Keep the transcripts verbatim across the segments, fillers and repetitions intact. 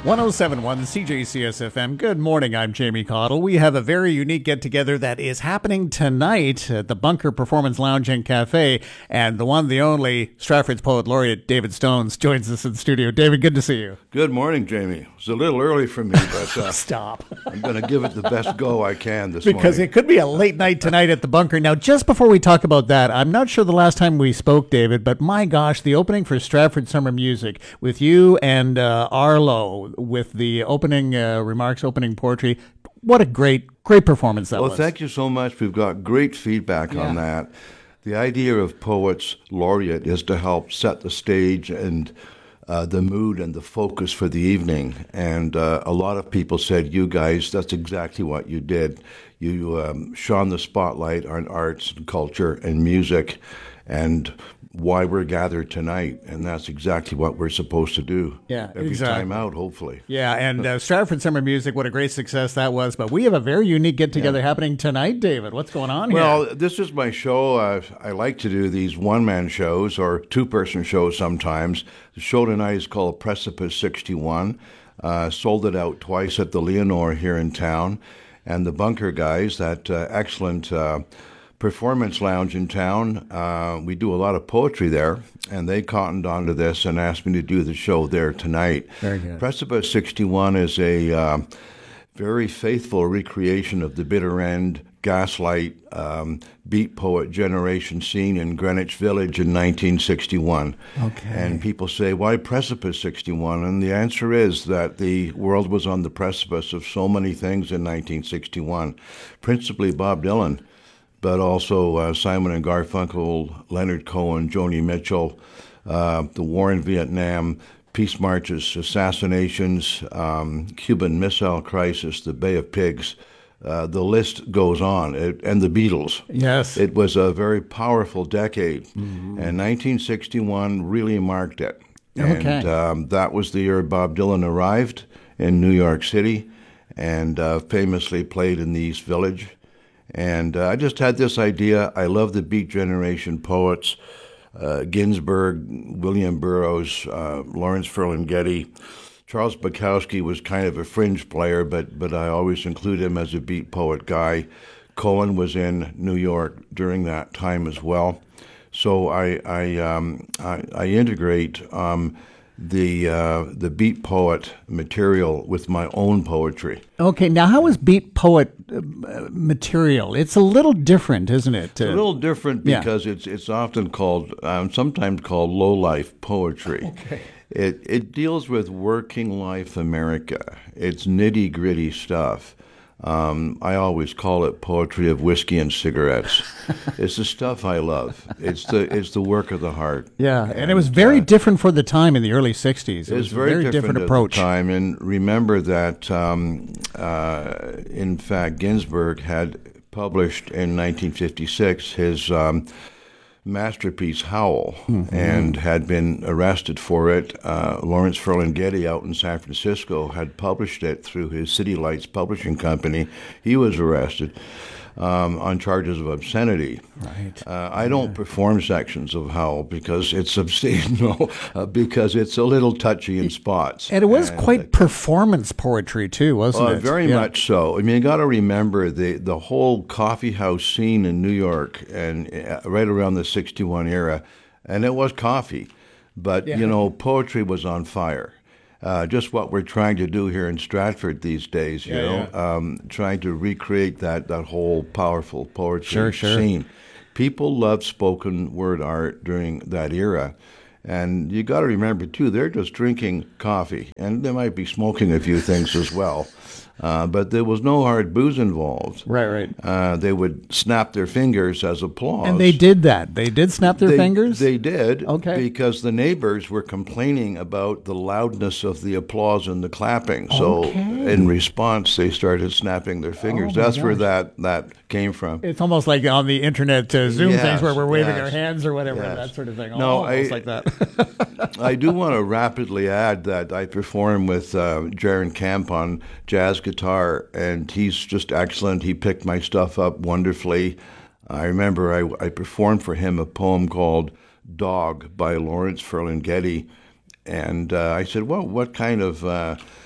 one oh seven point one C J C S F M. Good morning, I'm Jamie Cottle. We have a very unique get-together that is happening tonight at the Bunker Performance Lounge and Cafe, and the one, the only, Stratford's Poet Laureate David Stones joins us in the studio. David, good to see you. Good morning, Jamie. It's a little early for me, but uh, Stop. I'm going to give it the best go I can this because morning. Because it could be a late night tonight at the Bunker. Now, just before we talk about that, I'm not sure the last time we spoke, David, but my gosh, the opening for Stratford Summer Music with you and uh, Arlo, with the opening uh, remarks, opening poetry. What a great, great performance that well, was. Well, thank you so much. We've got great feedback yeah. on that. The idea of Poets Laureate is to help set the stage and uh, the mood and the focus for the evening. And uh, a lot of people said, you guys, that's exactly what you did. You um, shone the spotlight on arts and culture and music and why we're gathered tonight, and that's exactly what we're supposed to do. Yeah, every exactly. time out, hopefully. Yeah, and uh, Stratford Summer Music, what a great success that was. But we have a very unique get-together yeah. happening tonight, David. What's going on well, here? Well, this is my show. Uh, I like to do these one-man shows or two-person shows sometimes. The show tonight is called Precipice sixty-one. Uh, sold it out twice at the Leonore here in town. And the Bunker guys, that uh, excellent Uh, performance lounge in town. Uh, we do a lot of poetry there, and they cottoned onto this and asked me to do the show there tonight. Very good. Precipice sixty-one is a uh, very faithful recreation of the Bitter End Gaslight um, beat poet generation scene in Greenwich Village in nineteen sixty-one. Okay. And people say, why Precipice sixty-one? And the answer is that the world was on the precipice of so many things in nineteen sixty-one, principally Bob Dylan, but also uh, Simon and Garfunkel, Leonard Cohen, Joni Mitchell, uh, the war in Vietnam, peace marches, assassinations, um, Cuban Missile Crisis, the Bay of Pigs. Uh, the list goes on, it, and the Beatles. Yes. It was a very powerful decade, mm-hmm. and nineteen sixty-one really marked it. Okay. And um, that was the year Bob Dylan arrived in New York City and uh, famously played in the East Village. And uh, I just had this idea. I love the Beat Generation poets, uh, Ginsberg, William Burroughs, uh, Lawrence Ferlinghetti. Charles Bukowski was kind of a fringe player, but but I always include him as a beat poet guy. Cohen was in New York during that time as well. So I I um, I, I integrate um, the uh, the beat poet material with my own poetry. Okay, now how is beat poet uh, material? It's a little different, isn't it? It's a little different because yeah. it's it's often called, um, sometimes called low-life poetry. Okay. It it deals with working life America. It's nitty-gritty stuff. Um, I always call it poetry of whiskey and cigarettes. It's the stuff I love. It's the it's the work of the heart. Yeah, and, and it was very uh, different for the time in the early sixties. It, it was was very, a very different, different approach. At the time, and remember that um, uh, in fact Ginsberg had published in nineteen fifty-six his um, masterpiece Howl, mm-hmm. and had been arrested for it. Uh, Lawrence Ferlinghetti out in San Francisco had published it through his City Lights publishing company. He was arrested um, on charges of obscenity. Right. Uh, I don't yeah. perform sections of Howl because it's obscene, no, uh, because it's a little touchy in spots. And it was and, quite uh, performance poetry too, wasn't uh, it? Very yeah. much so. I mean, you got to remember the the whole coffee house scene in New York, and uh, right around the sixty-one era, and it was coffee, but yeah. you know, poetry was on fire. Uh, just what we're trying to do here in Stratford these days, you yeah, know, yeah. Um, trying to recreate that that whole powerful poetry sure, sure. scene. People loved spoken word art during that era. And you got to remember, too, they're just drinking coffee, and they might be smoking a few things as well. Uh, but there was no hard booze involved. Right, right. Uh, they would snap their fingers as applause. And they did that. They did snap their they, fingers? They did. Okay. Because the neighbors were complaining about the loudness of the applause and the clapping. So okay. in response, they started snapping their fingers. Oh, That's gosh. where that, that came from. It's almost like on the internet uh, Zoom yes, things where we're waving yes, our hands or whatever, yes. that sort of thing. No, almost I, like that. I do want to rapidly add that I perform with uh, Jaron Camp on jazz guitar, and he's just excellent. He picked my stuff up wonderfully. I remember I, I performed for him a poem called Dog by Lawrence Ferlinghetti, and uh, I said, well, what kind of uh,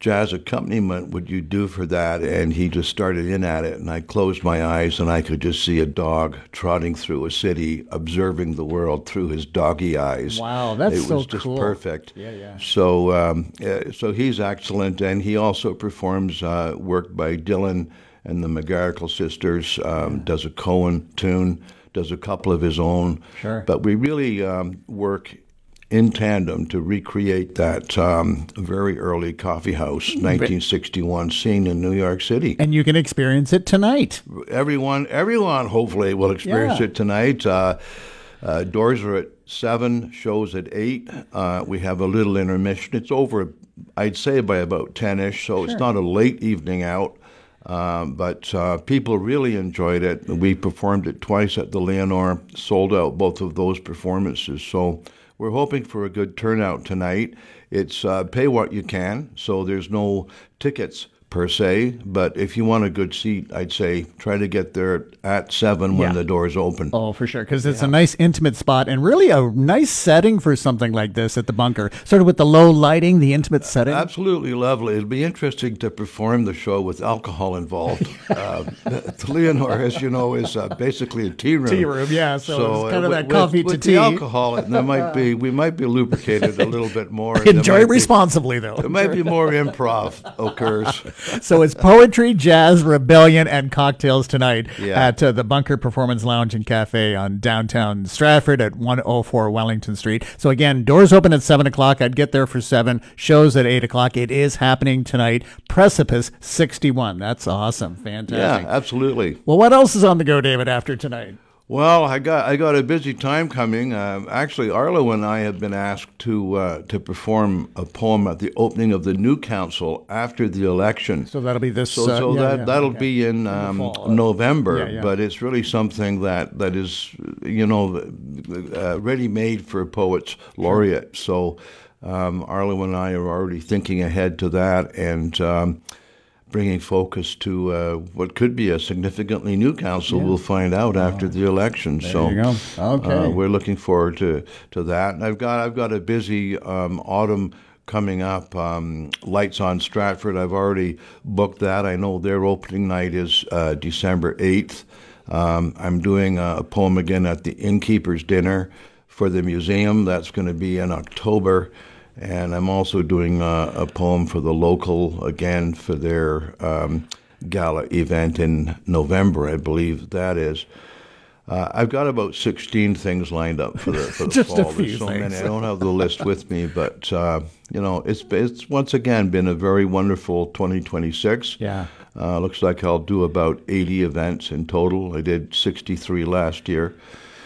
jazz accompaniment would you do for that? And he just started in at it, and I closed my eyes, and I could just see a dog trotting through a city, observing the world through his doggy eyes. Wow, that's it so was just cool. perfect. Yeah, yeah. So, um, uh, so he's excellent, and he also performs uh, work by Dylan and the McGarrigle sisters. Um, yeah. Does a Cohen tune, does a couple of his own. Sure. But we really um, work in tandem to recreate that um, very early coffee house, nineteen sixty-one scene in New York City. And you can experience it tonight. Everyone, everyone hopefully will experience yeah. it tonight. Uh, uh, doors are at seven, shows at eight. Uh, we have a little intermission. It's over, I'd say, by about ten-ish, so sure. It's not a late evening out. Um, but uh, people really enjoyed it. We performed it twice at the Leonore, sold out both of those performances. So we're hoping for a good turnout tonight. It's uh, pay what you can, so there's no tickets per se, but if you want a good seat, I'd say try to get there at seven when yeah. the doors open. Oh, for sure, because it's yeah. a nice intimate spot and really a nice setting for something like this at the Bunker. Sort of with the low lighting, the intimate setting. Absolutely lovely. It'll be interesting to perform the show with alcohol involved. uh, the Leonore, as you know, is uh, basically a tea room. Tea room, yeah. So, so it's kind uh, of that with, coffee with to the tea. Alcohol, there might be we might be lubricated a little bit more. Enjoy responsibly, be, though. There might be more improv occurs. So it's poetry, jazz, rebellion, and cocktails tonight yeah. at uh, the Bunker Performance Lounge and Cafe on downtown Stratford at one oh four Wellington Street. So again, doors open at seven o'clock. I'd get there for seven. Shows at eight o'clock. It is happening tonight. Precipice sixty-one. That's awesome. Fantastic. Yeah, absolutely. Well, what else is on the go, David, after tonight? Well, I got I got a busy time coming. Um, actually, Arlo and I have been asked to uh, to perform a poem at the opening of the new council after the election. So that'll be this. So, uh, so yeah, that yeah, that'll okay. be in, um, in fall, November. Yeah, yeah. But it's really something that, that is, you know, uh, ready made for poets laureate. So um, Arlo and I are already thinking ahead to that and. Um, bringing focus to uh, what could be a significantly new council. Yeah. We'll find out after the election. There so you go. Okay. Uh, we're looking forward to, to that. And I've got I've got a busy um, autumn coming up. Um, Lights on Stratford. I've already booked that. I know their opening night is uh, December eighth. Um, I'm doing a poem again at the Innkeeper's Dinner for the museum. That's going to be in October. And I'm also doing uh, a poem for the local, again, for their um, gala event in November, I believe that is. Uh, I've got about sixteen things lined up for the, for the Just fall. a few There's so things. many. I don't have the list with me, but, uh, you know, it's, it's once again been a very wonderful twenty twenty-six. Yeah. Uh, looks like I'll do about eighty events in total. I did sixty-three last year.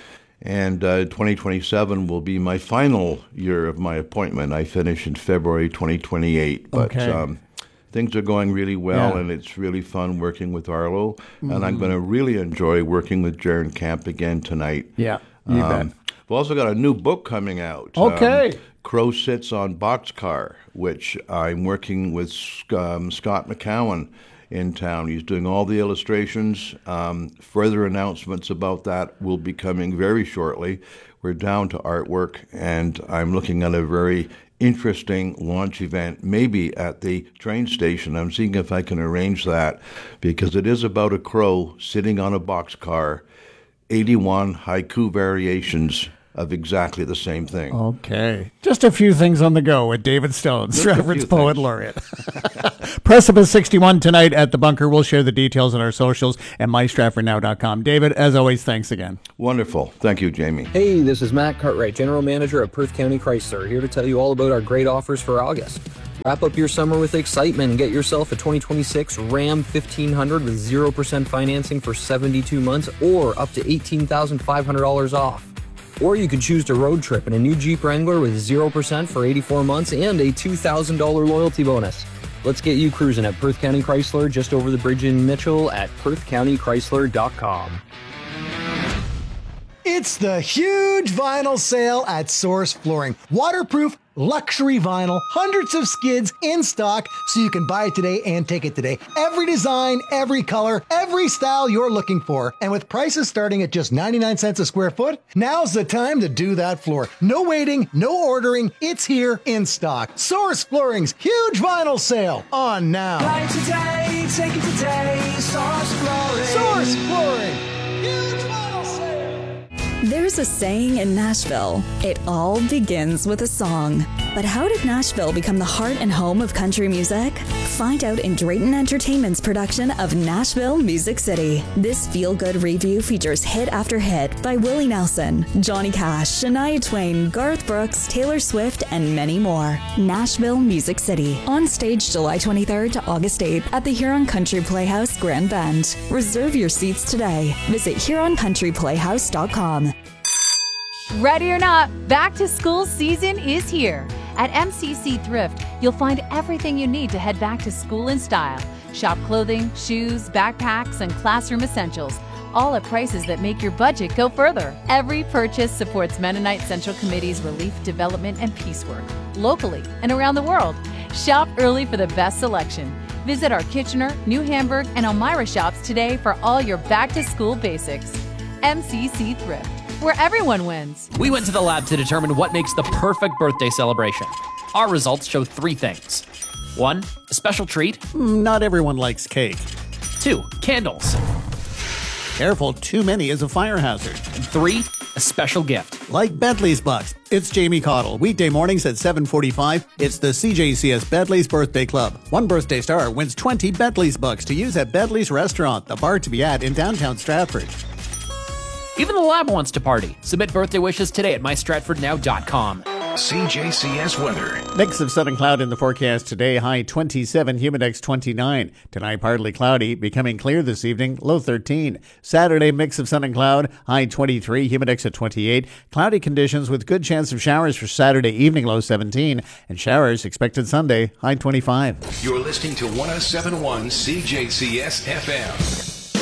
And uh, twenty twenty-seven will be my final year of my appointment. I finish in February twenty twenty-eight. But okay. um, things are going really well, yeah. and it's really fun working with Arlo. Mm-hmm. And I'm going to really enjoy working with Jaron Camp again tonight. Yeah, you um, bet. We've also got a new book coming out. Okay. Um, Crow Sits on Boxcar, which I'm working with um, Scott McCowan in town. He's doing all the illustrations. Um, further announcements about that will be coming very shortly. We're down to artwork, and I'm looking at a very interesting launch event, maybe at the train station. I'm seeing if I can arrange that, because it is about a crow sitting on a boxcar, eighty-one haiku variations of exactly the same thing. Okay. Just a few things on the go with David Stone, Just Stratford's Poet things. Laureate. Precipice sixty-one tonight at the Bunker. We'll share the details on our socials at my stratford now dot com. David, as always, thanks again. Wonderful. Thank you, Jamie. Hey, this is Matt Cartwright, General Manager of Perth County Chrysler, here to tell you all about our great offers for August. Wrap up your summer with excitement and get yourself a twenty twenty-six Ram fifteen hundred with zero percent financing for seventy-two months or up to eighteen thousand five hundred dollars off. Or you could choose to road trip in a new Jeep Wrangler with zero percent for eighty-four months and a two thousand dollars loyalty bonus. Let's get you cruising at Perth County Chrysler, just over the bridge in Mitchell at perth county chrysler dot com. It's the huge vinyl sale at Source Flooring. Waterproof, luxury vinyl, hundreds of skids in stock, so you can buy it today and take it today. Every design, every color, every style you're looking for. And with prices starting at just ninety-nine cents a square foot, now's the time to do that floor. No waiting, no ordering, it's here in stock. Source Flooring's huge vinyl sale on now. Buy it today, take it today, Source Flooring. Source Flooring, huge vinyl sale. There's a saying in Nashville, it all begins with a song. But how did Nashville become the heart and home of country music? Find out in Drayton Entertainment's production of Nashville Music City. This feel-good review features hit after hit by Willie Nelson, Johnny Cash, Shania Twain, Garth Brooks, Taylor Swift, and many more. Nashville Music City. On stage July twenty-third to August eighth at the Huron Country Playhouse, Grand Bend. Reserve your seats today. Visit Huron Country Playhouse dot com. Ready or not, back to school season is here. At M C C Thrift, you'll find everything you need to head back to school in style. Shop clothing, shoes, backpacks, and classroom essentials, all at prices that make your budget go further. Every purchase supports Mennonite Central Committee's relief, development, and peace work, locally and around the world. Shop early for the best selection. Visit our Kitchener, New Hamburg, and Elmira shops today for all your back-to-school basics. M C C Thrift, where everyone wins. We went to the lab to determine what makes the perfect birthday celebration. Our results show three things. One, a special treat. Not everyone likes cake. Two, candles. Careful, too many is a fire hazard. And three, a special gift. Like Bentley's Bucks. It's Jamie Cottle. Weekday mornings at seven forty-five. It's the C J C S Bentley's Birthday Club. One birthday star wins twenty Bentley's Bucks to use at Bentley's Restaurant, the bar to be at in downtown Stratford. Even the lab wants to party. Submit birthday wishes today at my stratford now dot com. C J C S weather. Mix of sun and cloud in the forecast today. High twenty-seven, humidex twenty-nine. Tonight partly cloudy, becoming clear this evening. Low thirteen. Saturday mix of sun and cloud. High twenty-three, humidex at twenty-eight. Cloudy conditions with good chance of showers for Saturday evening. Low seventeen. And showers expected Sunday. High twenty-five. You're listening to one oh seven point one C J C S F M.